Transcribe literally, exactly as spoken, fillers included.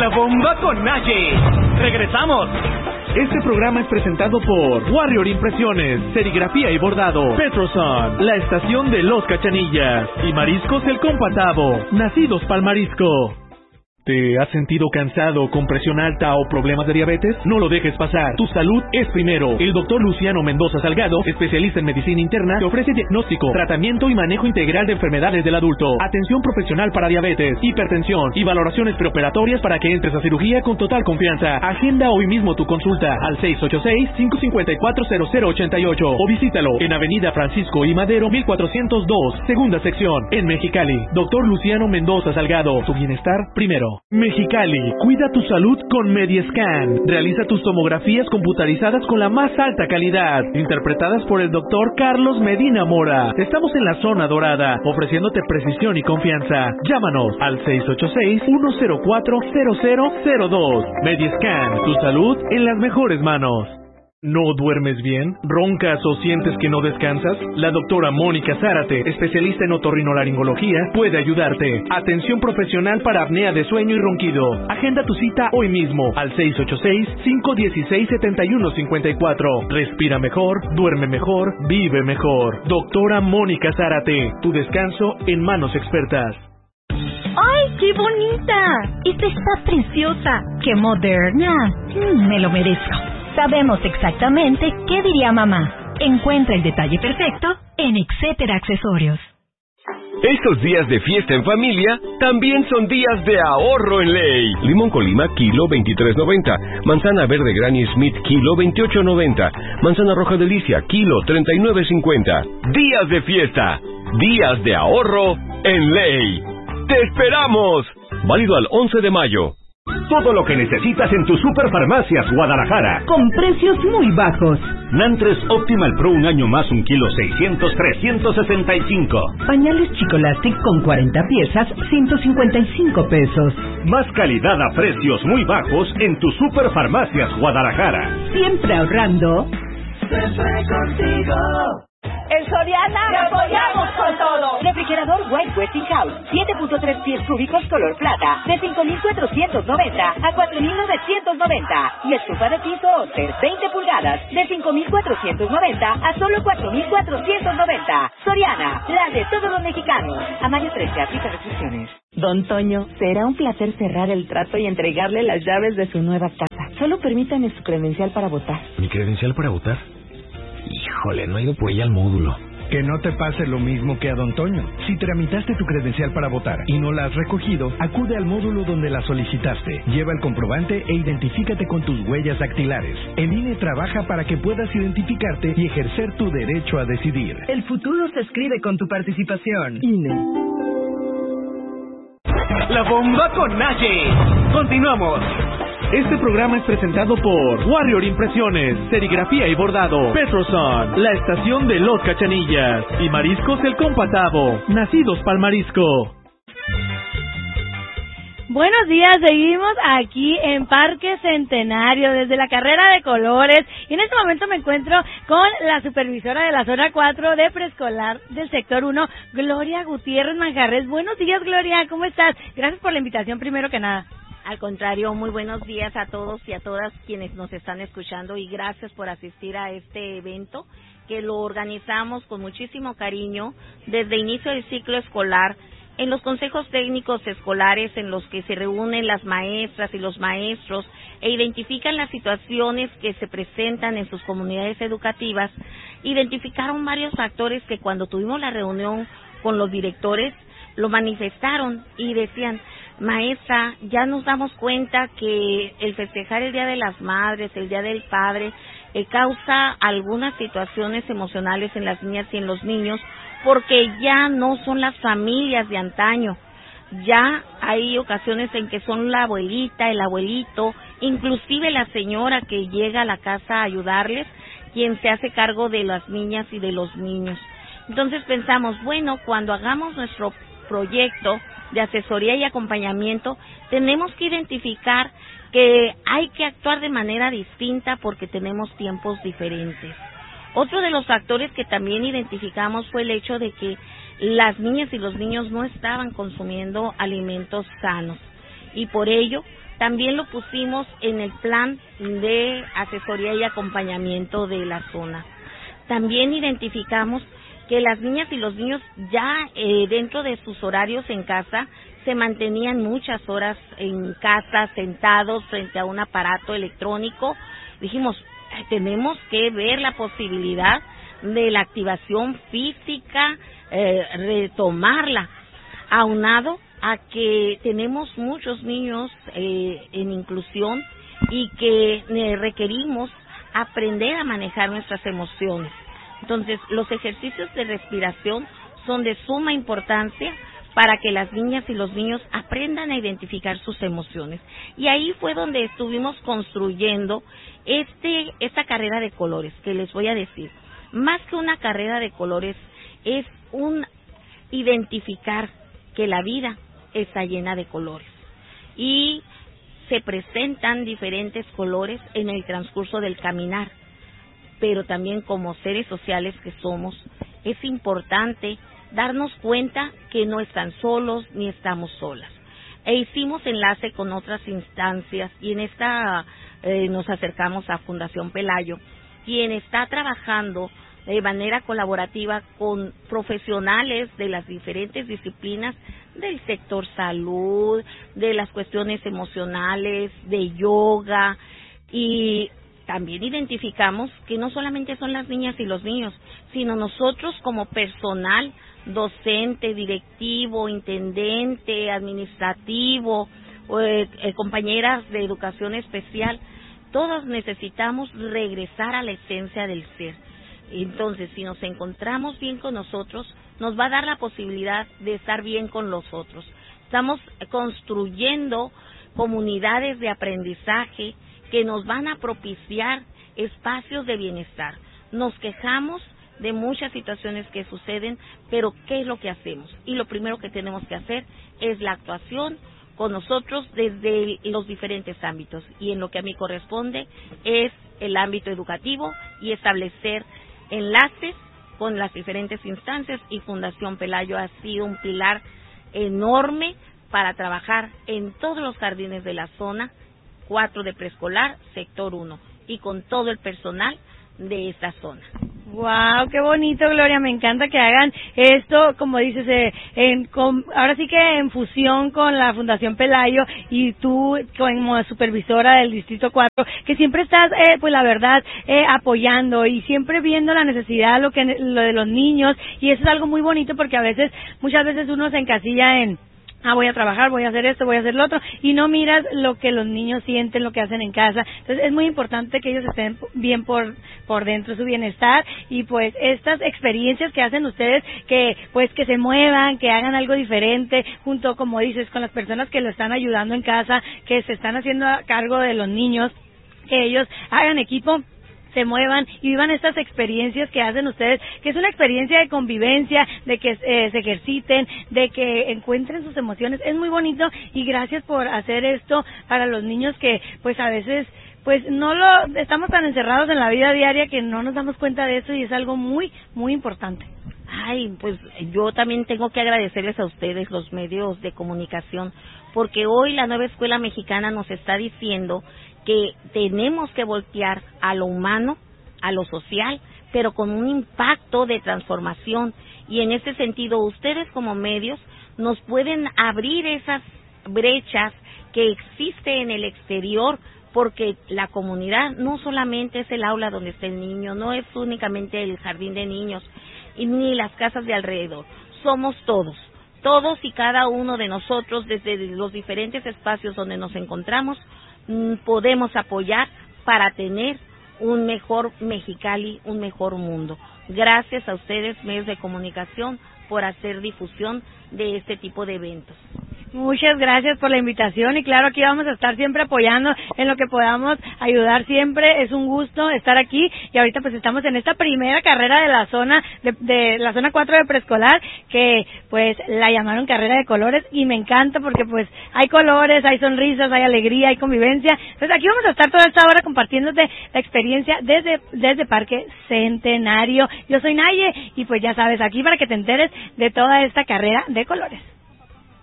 La bomba con Naye. ¡Regresamos! Este programa es presentado por Warrior Impresiones, Serigrafía y Bordado, Petroson, la estación de Los Cachanillas y Mariscos El Compatavo, nacidos pa'l marisco. ¿Te has sentido cansado, con presión alta o problemas de diabetes? No lo dejes pasar. Tu salud es primero. El doctor Luciano Mendoza Salgado, especialista en medicina interna, te ofrece diagnóstico, tratamiento y manejo integral de enfermedades del adulto, atención profesional para diabetes, hipertensión y valoraciones preoperatorias para que entres a cirugía con total confianza. Agenda hoy mismo tu consulta al seis ocho seis, cinco cinco cuatro, cero cero ocho ocho o visítalo en Avenida Francisco I. Madero mil cuatrocientos dos, segunda sección, en Mexicali. Doctor Luciano Mendoza Salgado, tu bienestar primero. Mexicali, cuida tu salud con Mediescan. Realiza tus tomografías computarizadas con la más alta calidad, interpretadas por el doctor Carlos Medina Mora. Estamos en la zona dorada, ofreciéndote precisión y confianza. Llámanos al seis ocho seis, uno cero cuatro, cero cero cero dos. Mediescan, tu salud en las mejores manos. ¿No duermes bien? ¿Roncas o sientes que no descansas? La doctora Mónica Zárate, especialista en otorrinolaringología, puede ayudarte. Atención profesional para apnea de sueño y ronquido. Agenda tu cita hoy mismo al seis ocho seis, cinco uno seis, siete uno cinco cuatro. Respira mejor, duerme mejor, vive mejor. Doctora Mónica Zárate, tu descanso en manos expertas. ¡Ay, qué bonita! Esta está preciosa. ¡Qué moderna! Mm, me lo merezco. Sabemos exactamente qué diría mamá. Encuentra el detalle perfecto en Etcétera Accesorios. Estos días de fiesta en familia también son días de ahorro en ley. Limón Colima, kilo veintitrés noventa. Manzana verde Granny Smith, kilo veintiocho noventa. Manzana roja Delicia, kilo treinta y nueve cincuenta. Días de fiesta, días de ahorro en ley. ¡Te esperamos! Válido al once de mayo. Todo lo que necesitas en tu Superfarmacias Guadalajara. Con precios muy bajos. Nantres Optimal Pro un año más, un kilo seiscientos, trescientos sesenta y cinco. Pañales Chicolastic con cuarenta piezas, ciento cincuenta y cinco pesos. Más calidad a precios muy bajos en tu Superfarmacias Guadalajara. Siempre ahorrando. Siempre contigo. En Soriana te apoyamos con todo. Refrigerador White Westinghouse, siete punto tres pies cúbicos color plata, de cinco mil cuatrocientos noventa a cuatro mil novecientos noventa. Y estufa de piso Oster, veinte pulgadas, de cinco mil cuatrocientos noventa a solo cuatro mil cuatrocientos noventa. Soriana, la de todos los mexicanos. A mayo trece, aplica restricciones. Don Toño, será un placer cerrar el trato y entregarle las llaves de su nueva casa. Solo permítame su credencial para votar. ¿Mi credencial para votar? Híjole, no he ido por ella al módulo. Que no te pase lo mismo que a Don Toño. Si tramitaste tu credencial para votar y no la has recogido, acude al módulo donde la solicitaste. Lleva el comprobante e identifícate con tus huellas dactilares. El I N E trabaja para que puedas identificarte y ejercer tu derecho a decidir. El futuro se escribe con tu participación. I N E. La bomba con Naye. Continuamos. Este programa es presentado por Warrior Impresiones, Serigrafía y Bordado, Petroson, la estación de Los Cachanillas y Mariscos El Compatavo, nacidos pa'l marisco. Buenos días, seguimos aquí en Parque Centenario desde la carrera de colores y en este momento me encuentro con la supervisora de la zona cuatro de preescolar del sector uno, Gloria Gutiérrez Manjarres. Buenos días, Gloria, ¿cómo estás? Gracias por la invitación primero que nada. Al contrario, muy buenos días a todos y a todas quienes nos están escuchando y gracias por asistir a este evento que lo organizamos con muchísimo cariño desde inicio del ciclo escolar en los consejos técnicos escolares en los que se reúnen las maestras y los maestros e identifican las situaciones que se presentan en sus comunidades educativas. Identificaron varios factores que cuando tuvimos la reunión con los directores lo manifestaron y decían: maestra, ya nos damos cuenta que el festejar el Día de las Madres, el Día del Padre, eh, causa algunas situaciones emocionales en las niñas y en los niños, porque ya no son las familias de antaño. Ya hay ocasiones en que son la abuelita, el abuelito, inclusive la señora que llega a la casa a ayudarles, quien se hace cargo de las niñas y de los niños. Entonces pensamos, bueno, cuando hagamos nuestro proyecto de asesoría y acompañamiento, tenemos que identificar que hay que actuar de manera distinta porque tenemos tiempos diferentes. Otro de los factores que también identificamos fue el hecho de que las niñas y los niños no estaban consumiendo alimentos sanos y por ello también lo pusimos en el plan de asesoría y acompañamiento de la zona. También identificamos que las niñas y los niños ya eh, dentro de sus horarios en casa se mantenían muchas horas en casa sentados frente a un aparato electrónico. Dijimos, eh, tenemos que ver la posibilidad de la activación física, eh, retomarla, aunado a que tenemos muchos niños eh, en inclusión y que eh, requerimos aprender a manejar nuestras emociones. Entonces, los ejercicios de respiración son de suma importancia para que las niñas y los niños aprendan a identificar sus emociones. Y ahí fue donde estuvimos construyendo este esta carrera de colores, que les voy a decir. Más que una carrera de colores, es un identificar que la vida está llena de colores. Y se presentan diferentes colores en el transcurso del caminar. Pero también como seres sociales que somos, es importante darnos cuenta que no están solos ni estamos solas. E hicimos enlace con otras instancias y en esta eh, nos acercamos a Fundación Pelayo, quien está trabajando de manera colaborativa con profesionales de las diferentes disciplinas del sector salud, de las cuestiones emocionales, de yoga, y también identificamos que no solamente son las niñas y los niños, sino nosotros como personal docente, directivo, intendente, administrativo, eh, eh, compañeras de educación especial, todos necesitamos regresar a la esencia del ser. Entonces, si nos encontramos bien con nosotros, nos va a dar la posibilidad de estar bien con los otros. Estamos construyendo comunidades de aprendizaje que nos van a propiciar espacios de bienestar. Nos quejamos de muchas situaciones que suceden, pero ¿qué es lo que hacemos? Y lo primero que tenemos que hacer es la actuación con nosotros desde los diferentes ámbitos. Y en lo que a mí corresponde es el ámbito educativo y establecer enlaces con las diferentes instancias, y Fundación Pelayo ha sido un pilar enorme para trabajar en todos los jardines de la zona cuatro de preescolar, sector uno, y con todo el personal de esta zona. Wow, qué bonito, Gloria, me encanta que hagan esto, como dices, eh, en, con, ahora sí que en fusión con la Fundación Pelayo y tú como supervisora del Distrito cuatro, que siempre estás, eh, pues la verdad, eh, apoyando y siempre viendo la necesidad, lo que lo de los niños, y eso es algo muy bonito porque a veces, muchas veces uno se encasilla en ah, voy a trabajar, voy a hacer esto, voy a hacer lo otro, y no miras lo que los niños sienten, lo que hacen en casa. Entonces es muy importante que ellos estén bien por por dentro, su bienestar, y pues estas experiencias que hacen ustedes, que pues que se muevan, que hagan algo diferente, junto, como dices, con las personas que lo están ayudando en casa, que se están haciendo a cargo de los niños, que ellos hagan equipo, se muevan y vivan estas experiencias que hacen ustedes, que es una experiencia de convivencia, de que eh, se ejerciten, de que encuentren sus emociones. Es muy bonito, y gracias por hacer esto para los niños que pues a veces pues no lo estamos tan encerrados en la vida diaria que no nos damos cuenta de eso, y es algo muy, muy importante. Ay, pues yo también tengo que agradecerles a ustedes, los medios de comunicación, porque hoy la nueva escuela mexicana nos está diciendo que tenemos que voltear a lo humano, a lo social, pero con un impacto de transformación. Y en ese sentido, ustedes como medios nos pueden abrir esas brechas que existen en el exterior, porque la comunidad no solamente es el aula donde está el niño, no es únicamente el jardín de niños, y ni las casas de alrededor. Somos todos, todos y cada uno de nosotros, desde los diferentes espacios donde nos encontramos, podemos apoyar para tener un mejor Mexicali, un mejor mundo. Gracias a ustedes, medios de comunicación, por hacer difusión de este tipo de eventos. Muchas gracias por la invitación, y claro, aquí vamos a estar siempre apoyando en lo que podamos ayudar siempre. Es un gusto estar aquí, y ahorita pues estamos en esta primera carrera de la zona de, de la zona cuatro de preescolar, que pues la llamaron carrera de colores, y me encanta porque pues hay colores, hay sonrisas, hay alegría, hay convivencia. Entonces aquí vamos a estar toda esta hora compartiéndote la experiencia desde desde Parque Centenario. Yo soy Naye, y pues ya sabes, aquí para que te enteres de toda esta carrera de colores.